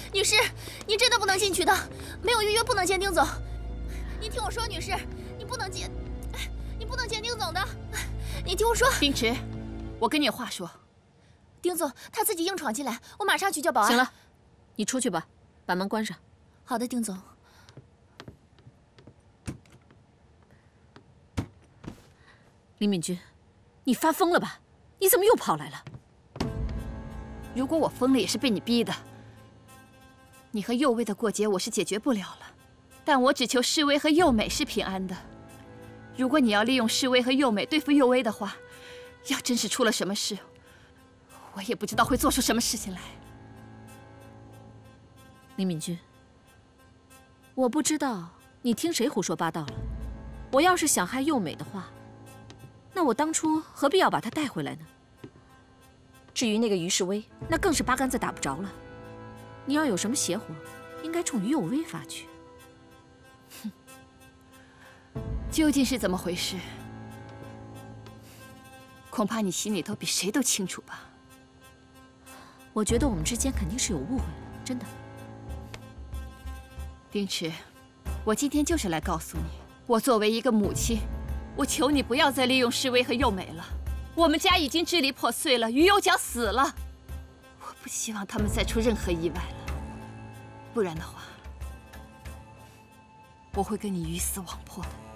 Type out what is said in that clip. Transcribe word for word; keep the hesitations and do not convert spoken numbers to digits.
女士，您真的不能进去的，没有预约不能见丁总。您听我说，女士，你不能见，你不能见丁总的。你听我说， 丁池，我跟你有话说。 丁总他自己硬闯进来，我马上去叫保安。 行了，你出去吧，把门关上。 好的，丁总。 林敏君，你发疯了吧？你怎么又跑来了？ 如果我疯了，也是被你逼的。你和右威的过节我是解决不了了，但我只求世威和佑美是平安的。如果你要利用世威和佑美对付佑威的话，要真是出了什么事，我也不知道会做出什么事情来。 林敏君，我不知道你听谁胡说八道了。我要是想害佑美的话，那我当初何必要把她带回来呢？至于那个于世威，那更是八竿子打不着了。你要有什么邪火，应该冲于佑威发去。 哼，究竟是怎么回事？恐怕你心里头比谁都清楚吧。 我觉得我们之间肯定是有误会了，真的。 丁池，我今天就是来告诉你，我作为一个母亲，我求你不要再利用世威和佑美了。我们家已经支离破碎了，于有角死了，我不希望他们再出任何意外了，不然的话，我会跟你鱼死网破的。